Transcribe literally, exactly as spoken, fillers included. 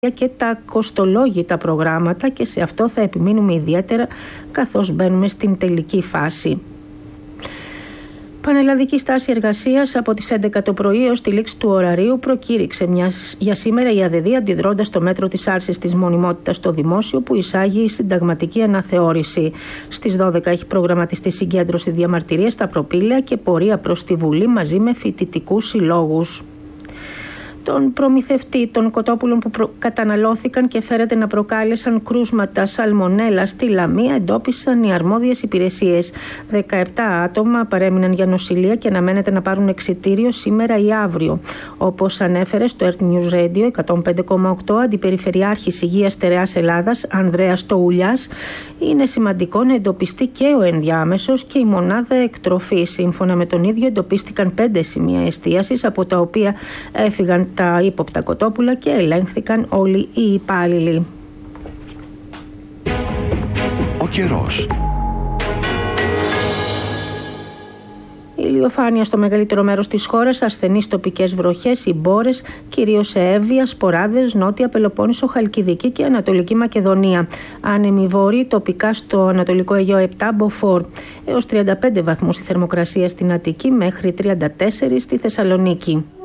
και τα κοστολόγητα προγράμματα, και σε αυτό θα επιμείνουμε ιδιαίτερα καθώς μπαίνουμε στην τελική φάση. Πανελλαδική στάση εργασίας από τις έντεκα το πρωί έως τη λήξη του ωραρίου προκήρυξε μια, για σήμερα η ΑΔΕΔΗ, αντιδρώντας το μέτρο της άρσης της μονιμότητας στο δημόσιο που εισάγει συνταγματική αναθεώρηση. Στις δώδεκα έχει προγραμματιστεί συγκέντρωση διαμαρτυρίας στα προπήλαια και πορεία προς τη Βουλή μαζί με φοιτητικούς συλλόγους. Τον προμηθευτή των κοτόπουλων που προ... καταναλώθηκαν και φέρεται να προκάλεσαν κρούσματα σαλμονέλα στη Λαμία εντόπισαν οι αρμόδιες υπηρεσίες. δεκαεπτά άτομα παρέμειναν για νοσηλεία και αναμένεται να πάρουν εξιτήριο σήμερα ή αύριο. Όπως ανέφερε στο Earth News Radio εκατόν πέντε κόμμα οκτώ Αντιπεριφερειάρχης Υγείας Στερεάς Ελλάδας Ανδρέας Τοουλιάς, είναι σημαντικό να εντοπιστεί και ο ενδιάμεσος και η μονάδα εκτροφής. Σύμφωνα με τον ίδιο, εντοπίστηκαν πέντε σημεία εστίασης, από τα οποία έφυγαν τα ύποπτα κοτόπουλα και ελέγχθηκαν όλοι οι υπάλληλοι. Ο καιρός. Ηλιοφάνεια στο μεγαλύτερο μέρος της χώρας, ασθενείς τοπικές βροχές ή μπόρες, κυρίως σε Εύβοια, Σποράδες, Νότια Πελοπόννησο, Χαλκιδική και Ανατολική Μακεδονία. Άνεμοι βόρειοι, τοπικά στο Ανατολικό Αιγαίο επτά, Μποφόρ. Έως τριάντα πέντε βαθμούς η θερμοκρασία στην Αττική, μέχρι τριάντα τέσσερα στη Θεσσαλονίκη.